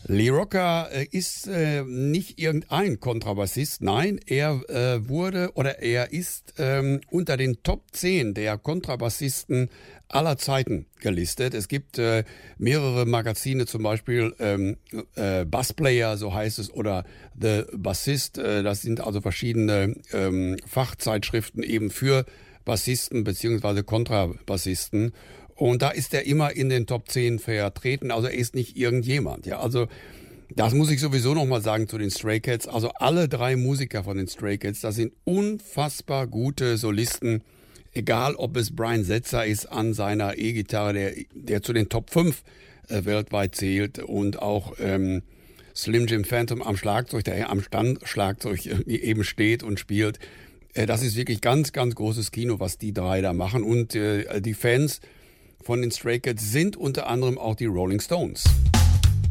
Lee Rocker ist nicht irgendein Kontrabassist, nein, er ist unter den Top 10 der Kontrabassisten aller Zeiten gelistet. Es gibt mehrere Magazine, zum Beispiel Bassplayer, so heißt es, oder The Bassist. Das sind also verschiedene Fachzeitschriften eben für Bassisten beziehungsweise Kontrabassisten. Und da ist er immer in den Top 10 vertreten. Also er ist nicht irgendjemand. Ja, also das muss ich sowieso nochmal sagen zu den Stray Cats. Also alle 3 Musiker von den Stray Cats, das sind unfassbar gute Solisten. Egal, ob es Brian Setzer ist an seiner E-Gitarre, der zu den Top 5 weltweit zählt. Und auch Slim Jim Phantom am Schlagzeug, der am Standschlagzeug eben steht und spielt. Das ist wirklich ganz, ganz großes Kino, was die 3 da machen. Und die Fans von den Stray Cats sind unter anderem auch die Rolling Stones.